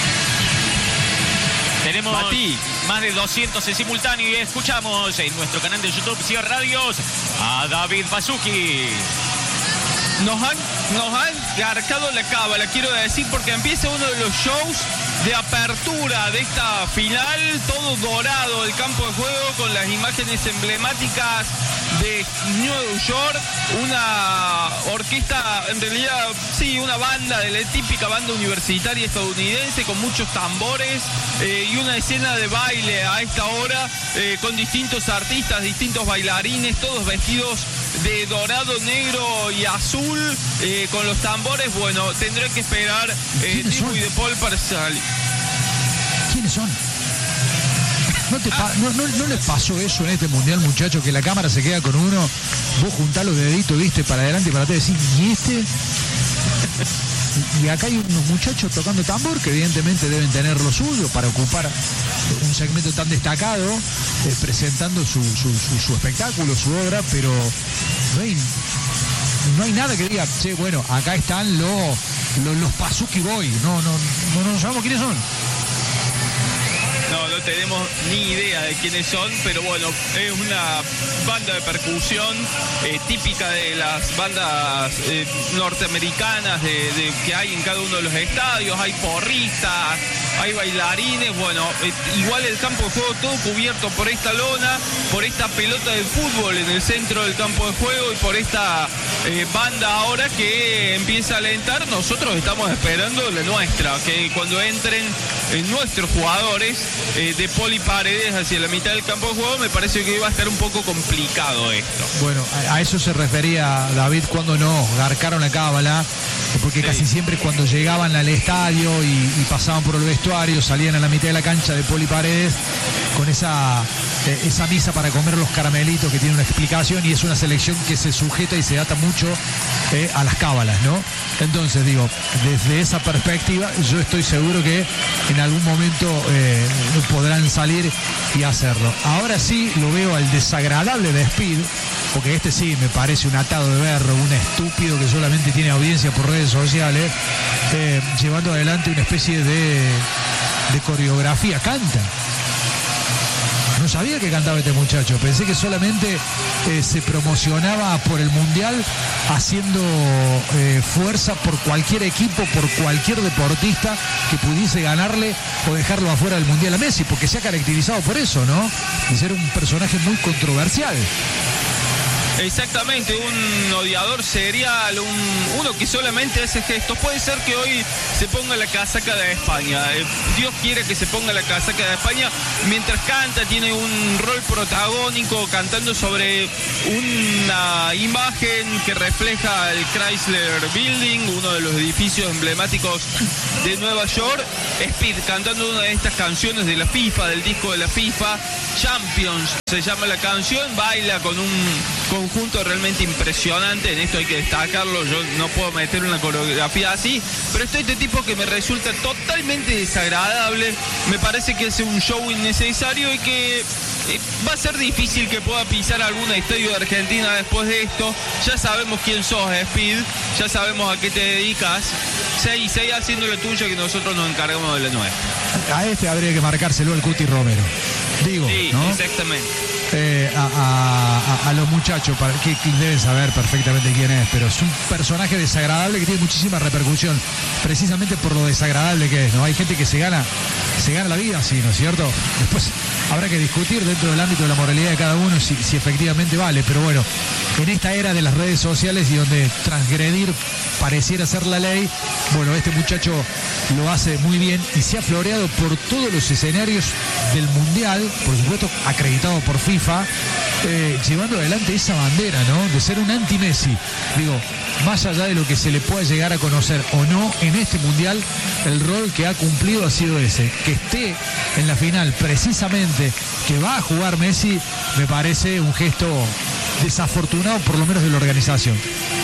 Tenemos más de 200 en simultáneo y escuchamos en nuestro canal de YouTube Ciudad Radios a David Baszucki. Nos han garcado la cábala, quiero decir, porque empieza uno de los shows de apertura de esta final, todo dorado el campo de juego con las imágenes emblemáticas de New York, una orquesta, en realidad sí, una banda de la típica banda universitaria estadounidense con muchos tambores y una escena de baile a esta hora con distintos artistas, distintos bailarines, todos vestidos de dorado, negro y azul, con los tambores. Bueno, tendré que esperar Dibu y De Paul para salir. ¿Quiénes son? ¿No les pasó eso en este mundial, muchachos, que la cámara se queda con uno, vos juntás los deditos, viste, para adelante y para atrás, decís, ¿y este? Y acá hay unos muchachos tocando tambor que evidentemente deben tener lo suyo para ocupar un segmento tan destacado, presentando su espectáculo, su obra, pero no hay nada que diga, che, bueno, acá están los Baszucki Boy, no sabemos quiénes son. No tenemos ni idea de quiénes son, pero bueno, es una banda de percusión típica de las bandas norteamericanas que hay en cada uno de los estadios. Hay porristas, hay bailarines, bueno, igual el campo de juego todo cubierto por esta lona, por esta pelota de fútbol en el centro del campo de juego y por esta banda ahora que empieza a alentar. Nosotros estamos esperando la nuestra, que cuando entren nuestros jugadores de Paul y Paredes hacia la mitad del campo de juego, me parece que iba a estar un poco complicado esto. Bueno, a eso se refería David cuando nos garcaron la cábala, porque casi siempre cuando llegaban al estadio y pasaban por el vestuario, vestuario, salían a la mitad de la cancha de Poli Paredes con esa misa para comer los caramelitos que tiene una explicación, y es una selección que se sujeta y se ata mucho a las cábalas, ¿no? Entonces digo, desde esa perspectiva yo estoy seguro que en algún momento podrán salir y hacerlo. Ahora sí lo veo al desagradable de Speed, porque este sí me parece un atado de berro, un estúpido que solamente tiene audiencia por redes sociales, llevando adelante una especie de coreografía. Canta. No sabía que cantaba este muchacho, pensé que solamente se promocionaba por el Mundial haciendo fuerza por cualquier equipo, por cualquier deportista que pudiese ganarle o dejarlo afuera del Mundial a Messi, porque se ha caracterizado por eso, ¿no? De ser un personaje muy controversial. Exactamente, un odiador serial, uno que solamente hace gestos. Puede ser que hoy se ponga la casaca de España, Dios quiere que se ponga la casaca de España mientras canta, tiene un rol protagónico cantando sobre una imagen que refleja el Chrysler Building, uno de los edificios emblemáticos de Nueva York. Speed cantando una de estas canciones de la FIFA, del disco de la FIFA, Champions se llama la canción, baila con un conjunto realmente impresionante, en esto hay que destacarlo, yo no puedo meter una coreografía así, pero este tipo que me resulta totalmente desagradable, me parece que es un show innecesario y que va a ser difícil que pueda pisar algún estadio de Argentina después de esto. Ya sabemos quién sos, Speed, ya sabemos a qué te dedicas, seguí haciendo lo tuyo, que nosotros nos encargamos de la nuestra. A este habría que marcárselo al Cuti Romero, digo, sí, ¿no? Exactamente. A los muchachos que deben saber perfectamente quién es, pero es un personaje desagradable que tiene muchísima repercusión precisamente por lo desagradable que es, ¿no? Hay gente que se gana la vida así, ¿no es cierto? Después habrá que discutir dentro del ámbito de la moralidad de cada uno si efectivamente vale, pero bueno, en esta era de las redes sociales y donde transgredir pareciera ser la ley, bueno, este muchacho lo hace muy bien y se ha floreado por todos los escenarios del Mundial, por supuesto acreditado por FIFA, llevando adelante esa bandera, ¿no? De ser un anti-Messi. Digo, más allá de lo que se le pueda llegar a conocer o no en este Mundial, el rol que ha cumplido ha sido ese. Que esté en la final precisamente que va a jugar Messi, me parece un gesto desafortunado, por lo menos de la organización.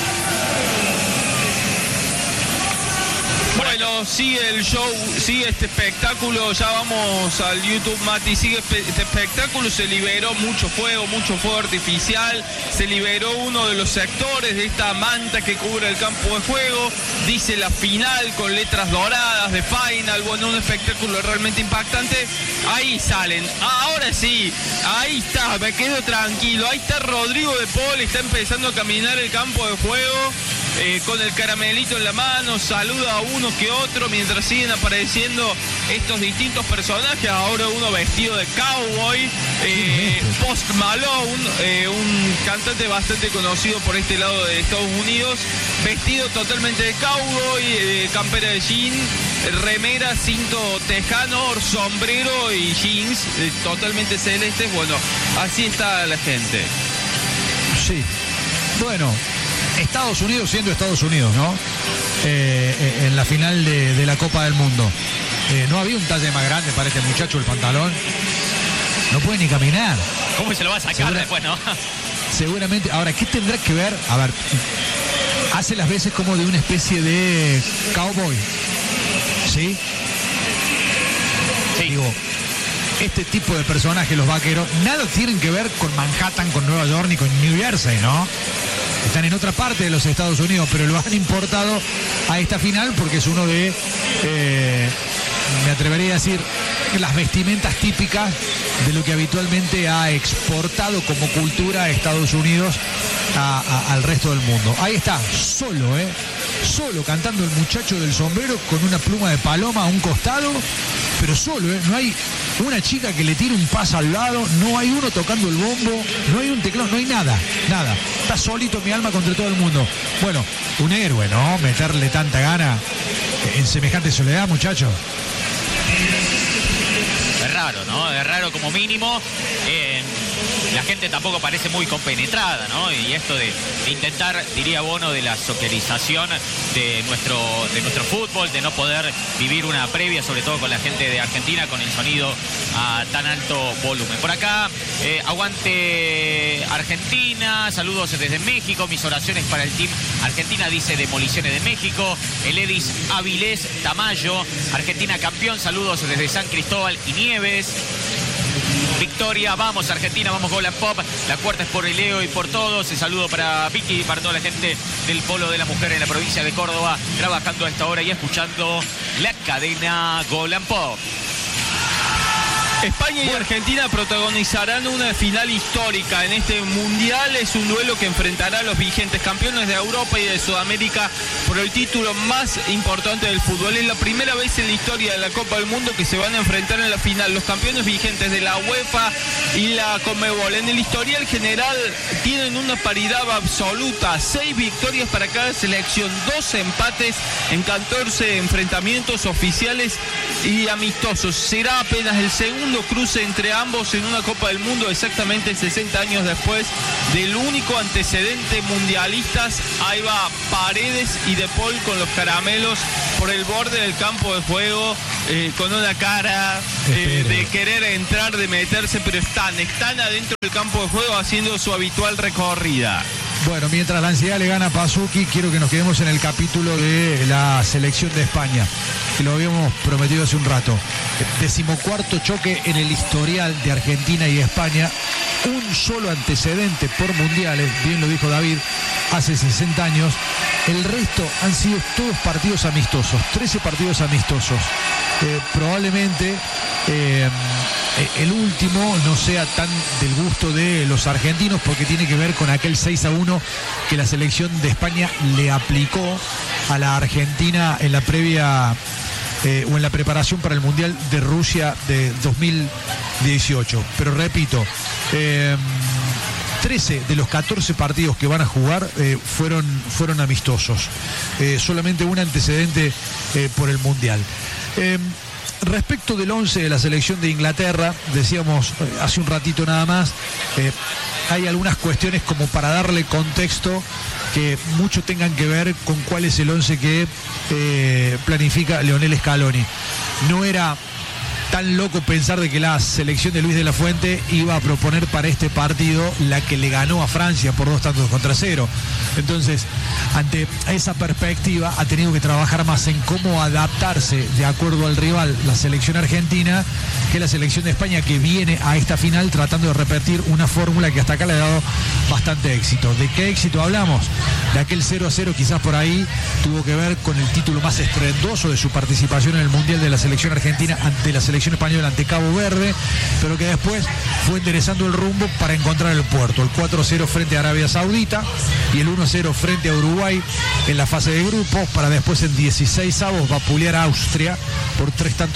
Bueno, sigue el show, sigue este espectáculo, ya vamos al YouTube, Mati, sigue este espectáculo, se liberó mucho fuego artificial, se liberó uno de los sectores de esta manta que cubre el campo de juego, dice la final con letras doradas de Final, bueno, un espectáculo realmente impactante. Ahí salen, ahora sí, ahí está, me quedo tranquilo, ahí está Rodrigo de Paul, está empezando a caminar el campo de juego. Con el caramelito en la mano, saluda a uno que otro mientras siguen apareciendo estos distintos personajes. Ahora uno vestido de cowboy, Post Malone, un cantante bastante conocido por este lado de Estados Unidos, vestido totalmente de cowboy, campera de jean, remera, cinto tejano, sombrero y jeans totalmente celestes. Bueno, así está la gente. Sí, bueno, Estados Unidos siendo Estados Unidos, ¿no? En la final de la Copa del Mundo. No había un talle más grande para este muchacho el pantalón. No puede ni caminar. ¿Cómo se lo va a sacar después, no? Seguramente. Ahora, ¿qué tendrá que ver? A ver, hace las veces como de una especie de cowboy. ¿Sí? Sí. Digo, este tipo de personajes, los vaqueros, nada tienen que ver con Manhattan, con Nueva York ni con New Jersey, ¿no? Están en otra parte de los Estados Unidos, pero lo han importado a esta final porque es uno de, me atrevería a decir, las vestimentas típicas de lo que habitualmente ha exportado como cultura a Estados Unidos al resto del mundo. Ahí está, solo cantando el muchacho del sombrero con una pluma de paloma a un costado, pero solo, no hay una chica que le tire un paso al lado, no hay uno tocando el bombo, no hay un teclado, no hay nada. Está solito mi alma contra todo el mundo. Bueno, un héroe, ¿no? Meterle tanta gana en semejante soledad, muchacho. Es raro, ¿no? Es raro como mínimo. la gente tampoco parece muy compenetrada, ¿no? Y esto de intentar, diría Bono, de la socerización de nuestro fútbol, de no poder vivir una previa, sobre todo con la gente de Argentina, con el sonido a tan alto volumen. Por acá, aguante Argentina, saludos desde México, mis oraciones para el team Argentina, dice Demoliciones de México, el Edis Avilés Tamayo, Argentina campeón, saludos desde San Cristóbal y Nieves. Victoria, vamos Argentina, vamos Golan Pop, la cuarta es por el Leo y por todos. El saludo para Vicky y para toda la gente del Polo de la Mujer en la provincia de Córdoba, trabajando a esta hora y escuchando la cadena Golan Pop. España y Argentina protagonizarán una final histórica en este mundial. Es un duelo que enfrentará a los vigentes campeones de Europa y de Sudamérica por el título más importante del fútbol. Es la primera vez en la historia de la Copa del Mundo que se van a enfrentar en la final los campeones vigentes de la UEFA y la Conmebol. En el historial general tienen una paridad absoluta, 6 victorias para cada selección, 2 empates en 14 enfrentamientos oficiales y amistosos. Será apenas el segundo cruce entre ambos en una Copa del Mundo, exactamente 60 años después del único antecedente mundialistas. Ahí va Paredes y De Paul con los caramelos por el borde del campo de juego, con una cara de querer entrar, de meterse, pero están adentro del campo de juego haciendo su habitual recorrida. Bueno, mientras la ansiedad le gana a Pasuki, quiero que nos quedemos en el capítulo de la selección de España, que lo habíamos prometido hace un rato. 14º choque en el historial de Argentina y España. Un solo antecedente por mundiales, bien lo dijo David, hace 60 años. El resto han sido todos partidos amistosos, 13 partidos amistosos. Probablemente el último no sea tan del gusto de los argentinos, porque tiene que ver con aquel 6-1 que la selección de España le aplicó a la Argentina en la previa o en la preparación para el Mundial de Rusia de 2018. Pero repito, 13 de los 14 partidos que van a jugar fueron amistosos. Solamente un antecedente por el Mundial. Respecto del 11 de la selección de Inglaterra, decíamos hace un ratito nada más, hay algunas cuestiones como para darle contexto que mucho tengan que ver con cuál es el 11 que planifica Lionel Scaloni. No era tan loco pensar de que la selección de Luis de la Fuente iba a proponer para este partido la que le ganó a Francia por 2-0. Entonces, ante esa perspectiva, ha tenido que trabajar más en cómo adaptarse de acuerdo al rival, la selección argentina, que la selección de España, que viene a esta final tratando de repetir una fórmula que hasta acá le ha dado bastante éxito. ¿De qué éxito hablamos? De aquel 0-0, quizás por ahí tuvo que ver con el título más estruendoso de su participación en el Mundial de la selección argentina ante la selección española, ante Cabo Verde, pero que después fue enderezando el rumbo para encontrar el puerto. El 4-0 frente a Arabia Saudita y el 1-0 frente a Uruguay en la fase de grupos, para después en 16avos vapulear a Austria por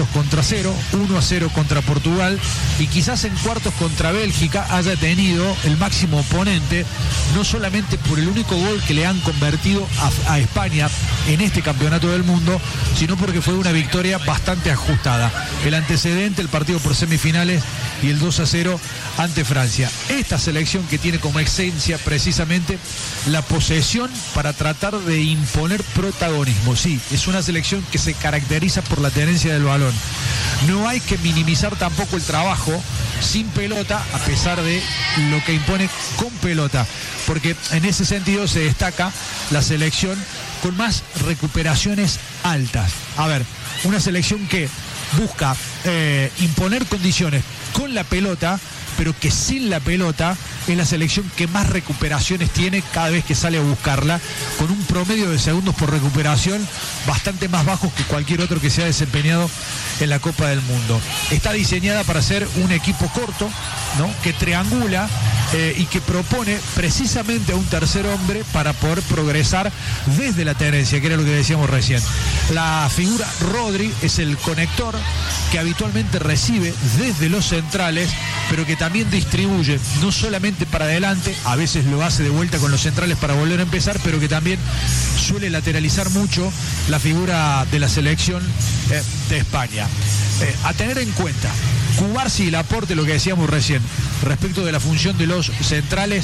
3-0, 1-0 contra Portugal, y quizás en cuartos contra Bélgica haya tenido el máximo oponente, no solamente por el único gol que le han convertido a España en este campeonato del mundo, sino porque fue una victoria bastante ajustada. El antecedente, el partido por semifinales y el 2-0 ante Francia. Esta selección que tiene como esencia precisamente la posesión para tratar de imponer protagonismo. Sí, es una selección que se caracteriza por la tenencia del balón. No hay que minimizar tampoco el trabajo sin pelota, a pesar de lo que impone con pelota, porque en ese sentido se destaca la selección con más recuperaciones altas. A ver, una selección que busca imponer condiciones con la pelota, pero que sin la pelota es la selección que más recuperaciones tiene cada vez que sale a buscarla, con un promedio de segundos por recuperación bastante más bajos que cualquier otro que se ha desempeñado en la Copa del Mundo. Está diseñada para ser un equipo corto, ¿no?, que triangula y que propone precisamente a un tercer hombre para poder progresar desde la tenencia, que era lo que decíamos recién. La figura Rodri es el conector que habitualmente recibe desde los centrales, pero que también distribuye no solamente para adelante, a veces lo hace de vuelta con los centrales para volver a empezar, pero que también suele lateralizar mucho la figura de la selección de España. A tener en cuenta, Cubarsí y Laporte, lo que decíamos recién, respecto de la función de los centrales,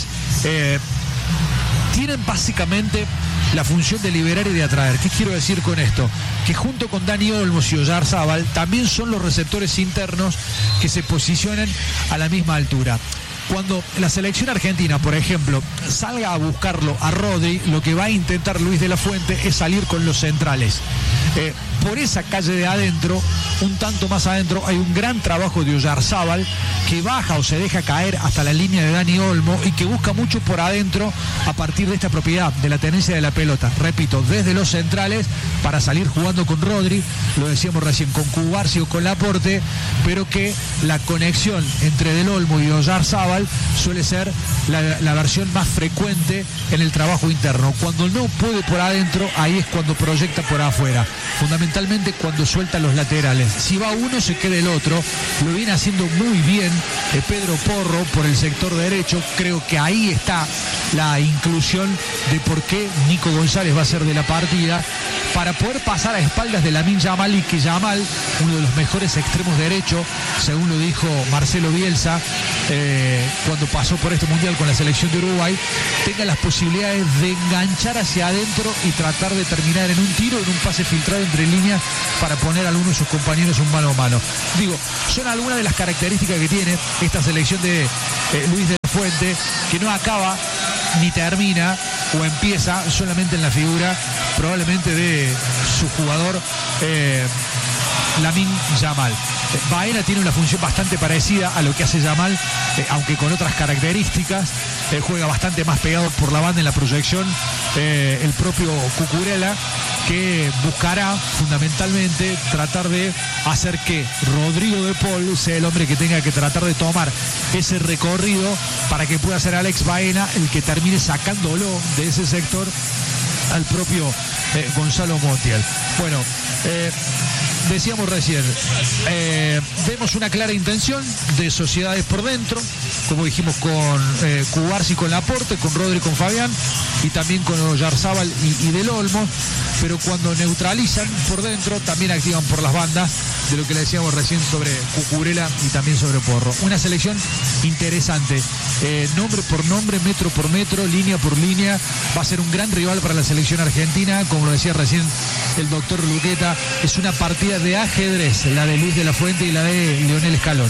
tienen básicamente la función de liberar y de atraer. ¿Qué quiero decir con esto? Que junto con Dani Olmos y Oyarzábal también son los receptores internos que se posicionan a la misma altura. Cuando la selección argentina, por ejemplo, salga a buscarlo a Rodri, lo que va a intentar Luis de la Fuente es salir con los centrales. Por esa calle de adentro, un tanto más adentro, hay un gran trabajo de Oyarzábal que baja o se deja caer hasta la línea de Dani Olmo y que busca mucho por adentro a partir de esta propiedad, de la tenencia de la pelota. Repito, desde los centrales para salir jugando con Rodri, lo decíamos recién, con Cubarsi o con Laporte, pero que la conexión entre Del Olmo y Oyarzábal suele ser la versión más frecuente en el trabajo interno. Cuando no puede por adentro, ahí es cuando proyecta por afuera. Fundamentalmente cuando suelta los laterales. Si va uno, se queda el otro. Lo viene haciendo muy bien Pedro Porro por el sector derecho. Creo que ahí está la inclusión de por qué Nico González va a ser de la partida, para poder pasar a espaldas de Lamine Yamal y que Yamal, uno de los mejores extremos derechos, según lo dijo Marcelo Bielsa cuando pasó por este mundial con la selección de Uruguay, tenga las posibilidades de enganchar hacia adentro y tratar de terminar en un tiro, en un pase filtrado entre líneas para poner a alguno de sus compañeros un mano a mano. Digo, son algunas de las características que tiene esta selección de Luis de la Fuente, que no acaba ni termina o empieza solamente en la figura probablemente de su jugador Lamine Yamal. Baena tiene una función bastante parecida a lo que hace Yamal, aunque con otras características. Juega bastante más pegado por la banda en la proyección el propio Cucurella, que buscará fundamentalmente tratar de hacer que Rodrigo de Paul sea el hombre que tenga que tratar de tomar ese recorrido para que pueda ser Alex Baena el que termine sacándolo de ese sector al propio Gonzalo Montiel. Bueno, decíamos recién, vemos una clara intención de sociedades por dentro, como dijimos con Cubarsi con Laporte, con Rodri con Fabián y también con Oyarzábal y Del Olmo, pero cuando neutralizan por dentro también activan por las bandas, de lo que le decíamos recién sobre Cucurella y también sobre Porro. Una selección interesante, nombre por nombre, metro por metro, línea por línea. Va a ser un gran rival para la selección argentina, como lo decía recién el doctor Luqueta. Es una partida de ajedrez, la de Luis de la Fuente y la de Lionel Scaloni.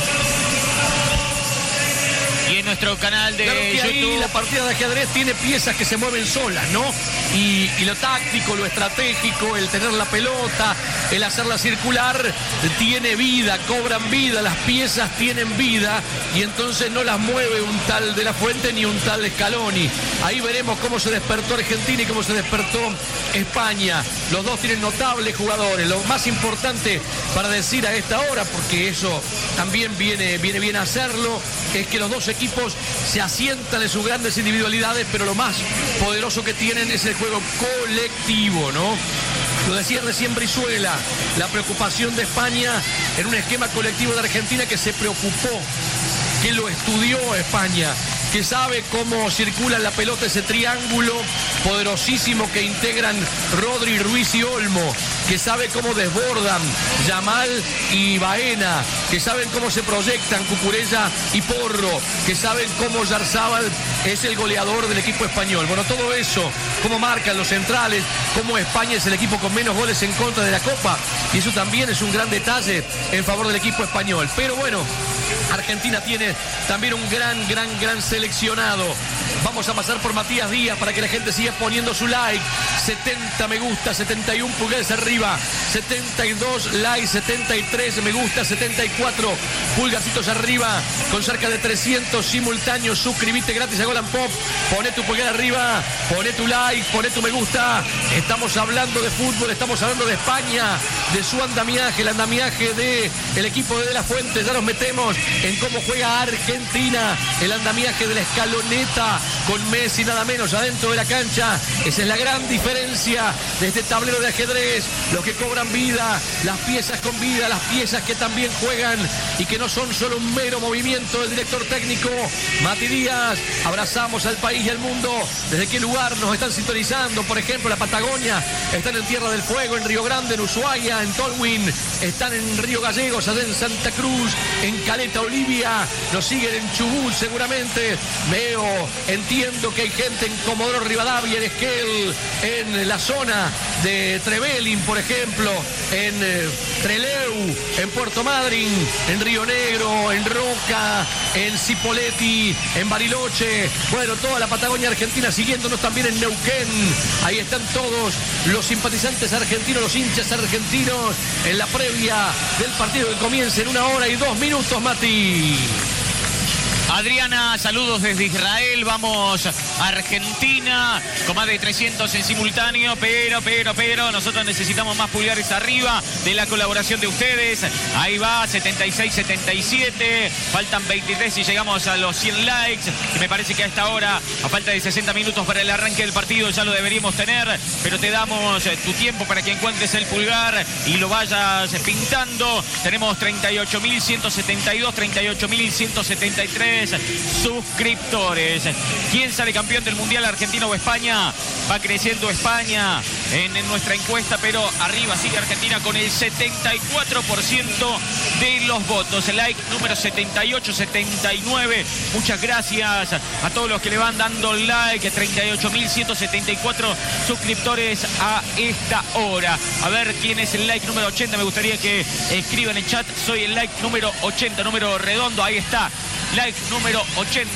Y en nuestro canal de YouTube, ahí la partida de ajedrez tiene piezas que se mueven solas, ¿no? Y lo táctico, lo estratégico, el tener la pelota, el hacerla circular, tiene vida, cobran vida, las piezas tienen vida, y entonces no las mueve un tal de la Fuente ni un tal Scaloni. Ahí veremos cómo se despertó Argentina y cómo se despertó España. Los dos tienen notables jugadores. Lo más importante para decir a esta hora, porque eso también viene bien a hacerlo, es que los dos equipos se asientan en sus grandes individualidades, pero lo más poderoso que tienen es el juego colectivo, ¿no? Lo decía recién Brizuela, la preocupación de España en un esquema colectivo de Argentina que se preocupó, que lo estudió España, que sabe cómo circula la pelota, ese triángulo poderosísimo que integran Rodri, Ruiz y Olmo, que sabe cómo desbordan Yamal y Baena, que saben cómo se proyectan Cucurella y Porro, que saben cómo Oyarzábal es el goleador del equipo español. Bueno, todo eso, cómo marcan los centrales, cómo España es el equipo con menos goles en contra de la Copa, y eso también es un gran detalle en favor del equipo español. Pero bueno, Argentina tiene también un gran seleccionado. Vamos a pasar por Matías Díaz para que la gente siga poniendo su like. 70 me gusta, 71 pulgares arriba, 72 likes, 73 me gusta, 74 pulgarcitos arriba, con cerca de 300 simultáneos. Suscríbete gratis a Golan Pop, poné tu pulgar arriba, poné tu like, poné tu me gusta. Estamos hablando de fútbol, estamos hablando de España, de su andamiaje, el andamiaje del equipo de la Fuente. Ya nos metemos en cómo juega Argentina, el andamiaje de la escaloneta con Messi nada menos adentro de la cancha. Esa es la gran diferencia de este tablero de ajedrez. los que cobran vida, las piezas con vida, las piezas que también juegan y que no son solo un mero movimiento del director técnico Mati Díaz. Abrazamos al país y al mundo. ¿Desde qué lugar nos están sintonizando? Por ejemplo, la Patagonia. Están en Tierra del Fuego, en Río Grande, en Ushuaia, en Tolwyn. Están en Río Gallegos, allá en Santa Cruz, en Caleta, Olivia. Nos siguen en Chubut seguramente. Entiendo que hay gente en Comodoro Rivadavia, en Esquel, en la zona de Trevelin, por ejemplo, en Trelew, en Puerto Madryn, en Río Negro, en Roca, en Cipolletti, en Bariloche. Bueno, toda la Patagonia argentina siguiéndonos también en Neuquén. Ahí están todos los simpatizantes argentinos, los hinchas argentinos en la previa del partido que comienza en 1 hora y 2 minutos, Mati. Adriana, saludos desde Israel, vamos a Argentina, con más de 300 en simultáneo, pero, nosotros necesitamos más pulgares arriba de la colaboración de ustedes. Ahí va, 76-77, faltan 23 y llegamos a los 100 likes, que me parece que a esta hora, a falta de 60 minutos para el arranque del partido, ya lo deberíamos tener, pero te damos tu tiempo para que encuentres el pulgar y lo vayas pintando. Tenemos 38.172, 38.173 suscriptores. ¿Quién sale campeón del Mundial, Argentina o España? Va creciendo España en nuestra encuesta, pero arriba sigue Argentina con el 74% de los votos. El like número 78-79. Muchas gracias a todos los que le van dando like. 38.174 suscriptores a esta hora. A ver quién es el like número 80. Me gustaría que escriban en el chat. Soy el like número 80, número redondo. Ahí está. Like número 80.